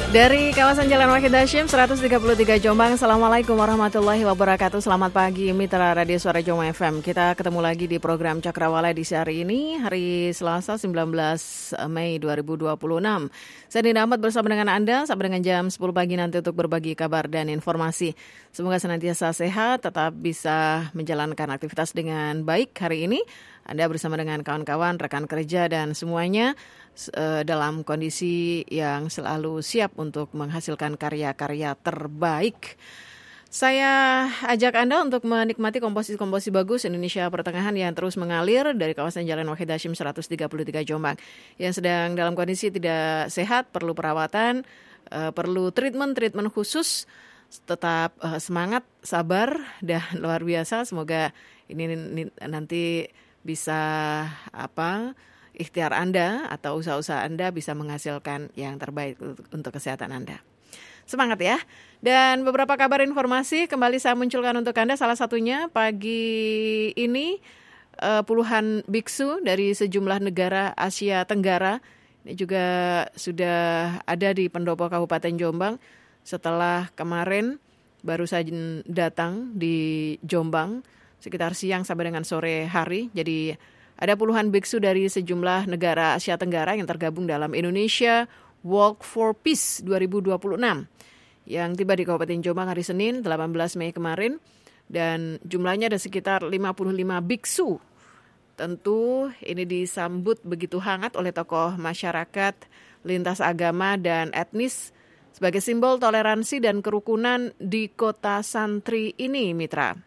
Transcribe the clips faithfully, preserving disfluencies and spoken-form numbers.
Dari kawasan Jalan Wahid Hasyim seratus tiga puluh tiga Jombang. Assalamualaikum warahmatullahi wabarakatuh. Selamat pagi Mitra Radio Suara Jombang F M. Kita ketemu lagi di program Cakrawala di hari ini, hari Selasa sembilan belas Mei dua ribu dua puluh enam. Saya Dina Ahmad bersama dengan Anda sampai dengan jam sepuluh pagi nanti untuk berbagi kabar dan informasi. Semoga senantiasa sehat, tetap bisa menjalankan aktivitas dengan baik hari ini. Anda bersama dengan kawan-kawan, rekan kerja dan semuanya uh, dalam kondisi yang selalu siap untuk menghasilkan karya-karya terbaik. Saya ajak Anda untuk menikmati komposisi-komposisi bagus Indonesia Pertengahan yang terus mengalir dari kawasan Jalan Wahid Hasyim seratus tiga puluh tiga Jombang. Yang sedang dalam kondisi tidak sehat, perlu perawatan, uh, perlu treatment-treatment khusus. Tetap uh, semangat, sabar, dan luar biasa. Semoga ini, ini nanti bisa apa ikhtiar Anda atau usaha-usaha Anda bisa menghasilkan yang terbaik untuk kesehatan Anda. Semangat ya. Dan beberapa kabar informasi kembali saya munculkan untuk Anda. Salah satunya pagi ini uh, puluhan biksu dari sejumlah negara Asia Tenggara ini juga sudah ada di pendopo Kabupaten Jombang setelah kemarin baru saja datang di Jombang sekitar siang sampai dengan sore hari. Jadi ada puluhan biksu dari sejumlah negara Asia Tenggara yang tergabung dalam Indonesia Walk for Peace dua ribu dua puluh enam yang tiba di Kabupaten Jombang hari Senin delapan belas Mei kemarin, dan jumlahnya ada sekitar lima puluh lima biksu. Tentu ini disambut begitu hangat oleh tokoh masyarakat lintas agama dan etnis sebagai simbol toleransi dan kerukunan di kota santri ini, Mitra.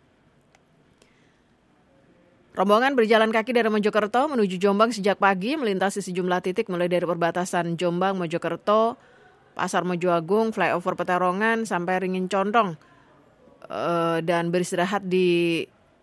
Rombongan berjalan kaki dari Mojokerto menuju Jombang sejak pagi, melintasi sejumlah titik mulai dari perbatasan Jombang, Mojokerto, Pasar Mojoagung, flyover Peterongan, sampai Ringin Condong, e, dan beristirahat di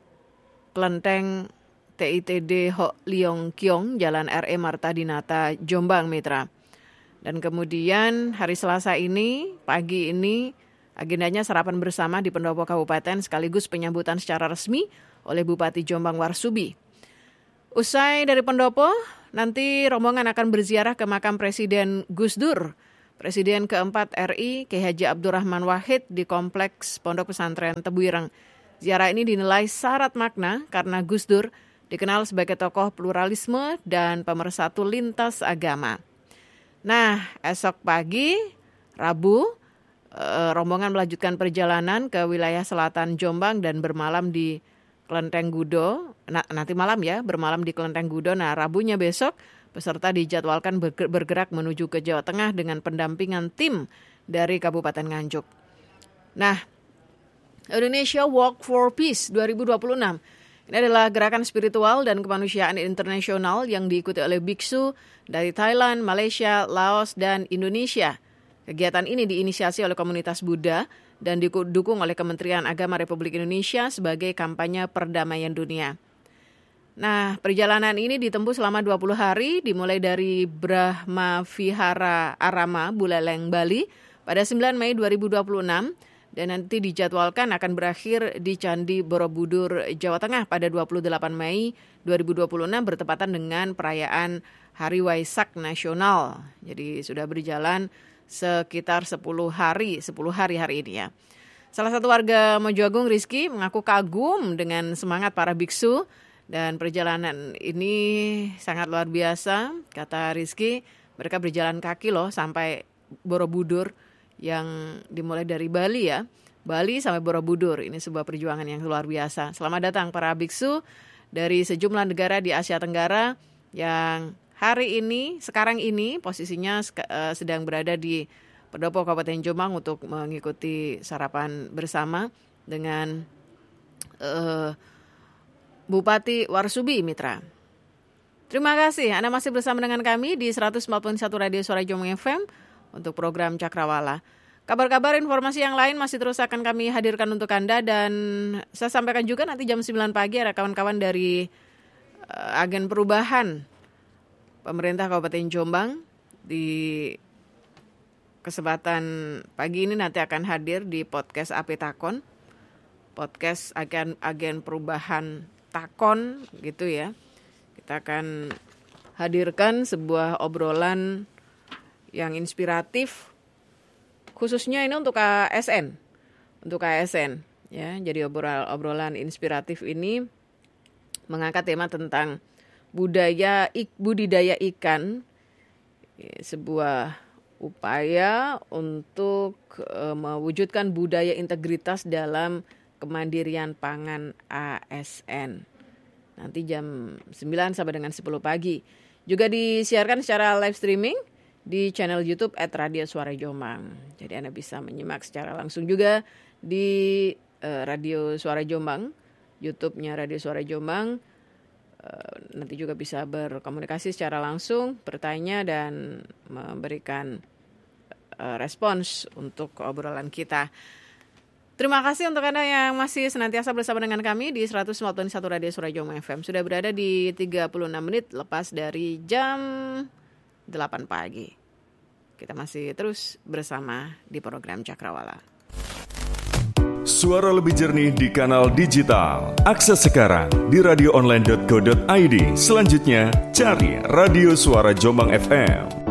kelenteng T I T D Ho Liong Kiong, Jalan R E Marta Dinata, Jombang, Mitra. Dan kemudian hari Selasa ini, pagi ini, agendanya sarapan bersama di pendopo kabupaten sekaligus penyambutan secara resmi oleh Bupati Jombang Warsubi. Usai dari pendopo, nanti rombongan akan berziarah ke makam Presiden Gus Dur, Presiden keempat R I, Kiai Haji Abdurrahman Wahid di Kompleks Pondok Pesantren Tebuireng. Ziarah ini dinilai syarat makna karena Gus Dur dikenal sebagai tokoh pluralisme dan pemersatu lintas agama. Nah, esok pagi, Rabu, eh, rombongan melanjutkan perjalanan ke wilayah selatan Jombang dan bermalam di Kelenteng Gudo, nah, nanti malam ya, bermalam di Kelenteng Gudo. Nah, Rabunya besok, peserta dijadwalkan bergerak menuju ke Jawa Tengah dengan pendampingan tim dari Kabupaten Nganjuk. Nah, Indonesia Walk for Peace dua ribu dua puluh enam. Ini adalah gerakan spiritual dan kemanusiaan internasional yang diikuti oleh biksu dari Thailand, Malaysia, Laos, dan Indonesia. Kegiatan ini diinisiasi oleh komunitas Buddha dan didukung oleh Kementerian Agama Republik Indonesia sebagai kampanye perdamaian dunia. Nah, perjalanan ini ditempuh selama dua puluh hari, dimulai dari Brahma Vihara Arama, Buleleng, Bali, pada sembilan Mei dua ribu dua puluh enam, dan nanti dijadwalkan akan berakhir di Candi Borobudur, Jawa Tengah pada dua puluh delapan Mei dua ribu dua puluh enam bertepatan dengan perayaan Hari Waisak Nasional. Jadi sudah berjalan sekitar sepuluh hari, sepuluh hari hari ini ya. Salah satu warga Mojoagung, Rizky, mengaku kagum dengan semangat para biksu dan perjalanan ini sangat luar biasa. Kata Rizky, mereka berjalan kaki loh sampai Borobudur yang dimulai dari Bali ya. Bali sampai Borobudur, ini sebuah perjuangan yang luar biasa. Selamat datang para biksu dari sejumlah negara di Asia Tenggara yang hari ini, sekarang ini posisinya uh, sedang berada di pendopo Kabupaten Jombang untuk mengikuti sarapan bersama dengan uh, Bupati Warsubi, Mitra. Terima kasih Anda masih bersama dengan kami di seratus empat puluh satu Radio Suara Jombang F M untuk program Cakrawala. Kabar-kabar informasi yang lain masih terus akan kami hadirkan untuk Anda, dan saya sampaikan juga nanti jam sembilan pagi ada kawan-kawan dari uh, agen perubahan pemerintah Kabupaten Jombang di kesempatan pagi ini nanti akan hadir di podcast A P Takon, podcast agen agen perubahan Takon gitu ya. Kita akan hadirkan sebuah obrolan yang inspiratif khususnya ini untuk K S N. Untuk K S N ya. Jadi obrol, obrolan inspiratif ini mengangkat tema tentang budaya ik, budidaya ikan, ya, sebuah upaya untuk uh, mewujudkan budaya integritas dalam kemandirian pangan A S N. Nanti jam sembilan sampai dengan sepuluh pagi. Juga disiarkan secara live streaming di channel YouTube at Radio Suara Jombang. Jadi Anda bisa menyimak secara langsung juga di uh, Radio Suara Jombang, YouTube-nya Radio Suara Jombang. Uh, nanti juga bisa berkomunikasi secara langsung, bertanya dan memberikan uh, respons untuk obrolan kita. Terima kasih untuk Anda yang masih senantiasa bersama dengan kami di seratus empat puluh satu Radio Suara Jombang F M. Sudah berada di tiga puluh enam menit lepas dari jam delapan pagi. Kita masih terus bersama di program Cakrawala. Suara lebih jernih di kanal digital. Akses sekarang di radio online dot co dot i d. Selanjutnya cari Radio Suara Jombang F M.